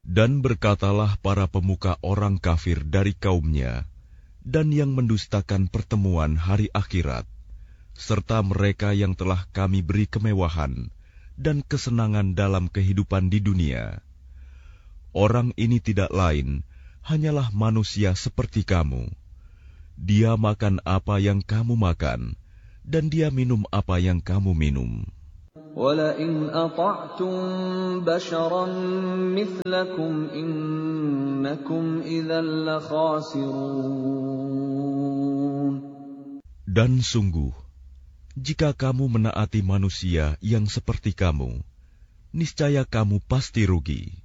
Dan berkatalah para pemuka orang kafir dari kaumnya, dan yang mendustakan pertemuan hari akhirat, serta mereka yang telah kami beri kemewahan dan kesenangan dalam kehidupan di dunia. Orang ini tidak lain, hanyalah manusia seperti kamu. Dia makan apa yang kamu makan, dan dia minum apa yang kamu minum. وَلَئِنْ أَطَعْتُمْ بَشَرًا مِثْلَكُمْ إِنَّكُمْ إِذًا لَخَاسِرُونَ. Dan sungguh, jika kamu menaati manusia yang seperti kamu, niscaya kamu pasti rugi.